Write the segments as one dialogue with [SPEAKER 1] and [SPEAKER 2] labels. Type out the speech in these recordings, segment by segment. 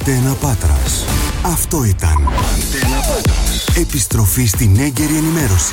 [SPEAKER 1] Αντένα Πάτρας. Αυτό ήταν Αντένα Πάτρας. Επιστροφή στην έγκαιρη ενημέρωση.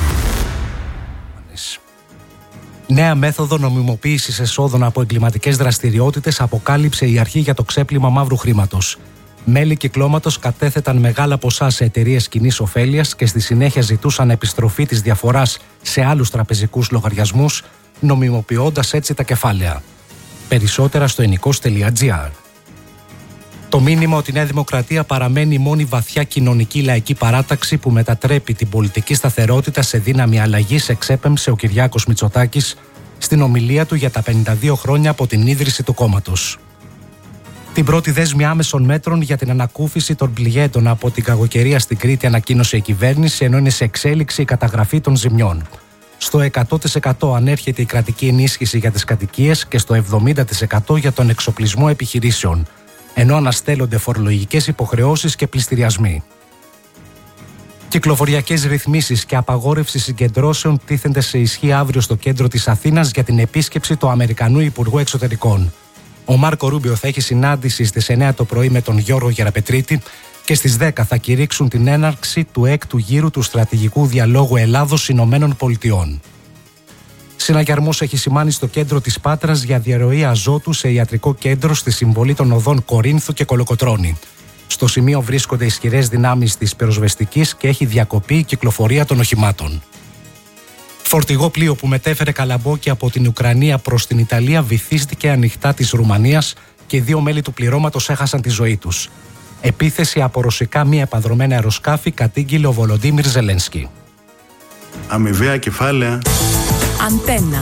[SPEAKER 2] Νέα μέθοδο νομιμοποίησης εσόδων από εγκληματικές δραστηριότητες αποκάλυψε η αρχή για το ξέπλυμα μαύρου χρήματος. Μέλη κυκλώματος κατέθεταν μεγάλα ποσά σε εταιρείες κοινής ωφέλειας και στη συνέχεια ζητούσαν επιστροφή της διαφοράς σε άλλους τραπεζικούς λογαριασμούς, νομιμοποιώντας έτσι τα κεφάλαια. Περισσότερα στο ενικός.gr. Το μήνυμα ότι η Νέα Δημοκρατία παραμένει η μόνη βαθιά κοινωνική λαϊκή παράταξη που μετατρέπει την πολιτική σταθερότητα σε δύναμη αλλαγής εξέπεμψε ο Κυριάκος Μητσοτάκης στην ομιλία του για τα 52 χρόνια από την ίδρυση του κόμματος. Την πρώτη δέσμη άμεσων μέτρων για την ανακούφιση των πληγέντων από την κακοκαιρία στην Κρήτη ανακοίνωσε η κυβέρνηση, ενώ είναι σε εξέλιξη η καταγραφή των ζημιών. Στο 100% ανέρχεται η κρατική ενίσχυση για τις κατοικίες και στο 70% για τον εξοπλισμό επιχειρήσεων, ενώ αναστέλλονται φορολογικές υποχρεώσεις και πληστηριασμοί. Κυκλοφοριακές ρυθμίσεις και απαγόρευση συγκεντρώσεων τίθενται σε ισχύ αύριο στο κέντρο της Αθήνας για την επίσκεψη του Αμερικανού Υπουργού Εξωτερικών. Ο Μάρκο Ρούμπιο θα έχει συνάντηση στις 9 το πρωί με τον Γιώργο Γεραπετρίτη και στις 10 θα κηρύξουν την έναρξη του 6ου γύρου του στρατηγικού διαλόγου Ελλάδος-Ηνωμένων Πολιτειών. Συναγερμός έχει σημάνει στο κέντρο της Πάτρας για διαρροή αζότου σε ιατρικό κέντρο στη συμβολή των οδών Κορίνθου και Κολοκοτρώνη. Στο σημείο βρίσκονται ισχυρές δυνάμεις της πυροσβεστικής και έχει διακοπεί η κυκλοφορία των οχημάτων. Φορτηγό πλοίο που μετέφερε καλαμπόκια από την Ουκρανία προς την Ιταλία βυθίστηκε ανοιχτά της Ρουμανίας και 2 μέλη του πληρώματος έχασαν τη ζωή τους. Επίθεση από ρωσικά μη επανδρωμένα αεροσκάφη κατήγγειλε ο Βολοντίμιρ Ζελένσκι.
[SPEAKER 3] Αμοιβαία κεφάλαια.
[SPEAKER 4] Αντένα.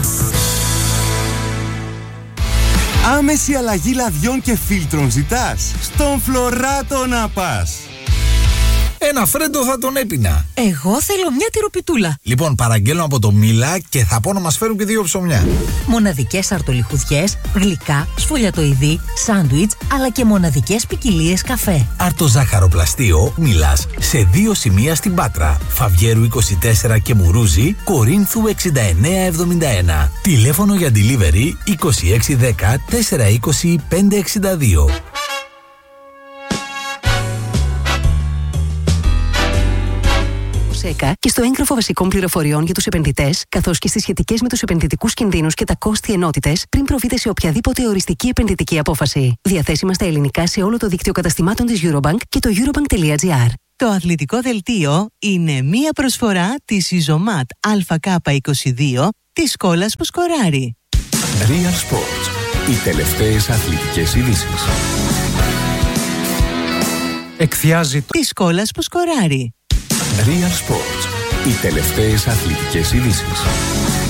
[SPEAKER 1] Άμεση αλλαγή λαδιών και φίλτρων ζητάς? Στον Φλωράτο να πας.
[SPEAKER 5] Ένα φρέντο θα τον έπινα.
[SPEAKER 4] Εγώ θέλω μια τυροπιτούλα.
[SPEAKER 5] Λοιπόν, παραγγέλνω από το Μίλα και θα πω να μας φέρουν και 2 ψωμιά.
[SPEAKER 4] Μοναδικές αρτολιχουδιές, γλυκά, σφολιατοειδή, σάντουιτς, αλλά και μοναδικές ποικιλίες καφέ.
[SPEAKER 5] Αρτοζάχαροπλαστείο Μίλας σε 2 σημεία στην Πάτρα. Φαβιέρου 24 και Μουρούζι, Κορίνθου 6971. Τηλέφωνο για delivery 2610 420 562.
[SPEAKER 6] Και στο έγγραφο βασικών πληροφοριών για τους επενδυτές, καθώς και στις σχετικές με τους επενδυτικούς κινδύνους και τα κόστη ενότητες, πριν προβείτε σε οποιαδήποτε οριστική επενδυτική απόφαση. Διαθέσιμα στα ελληνικά σε όλο το δίκτυο καταστημάτων της Eurobank και το eurobank.gr.
[SPEAKER 7] Το αθλητικό δελτίο είναι μία προσφορά της Ιζωμάτ ΑΚ22 της Σκόλας που σκοράρει.
[SPEAKER 1] Real Sports. Οι τελευταίες αθλητικές ειδήσεις.
[SPEAKER 2] Εκθιάζει
[SPEAKER 7] της Σκόλας που σκοράρει.
[SPEAKER 1] Real Sports. Οι τελευταίες αθλητικές ειδήσεις.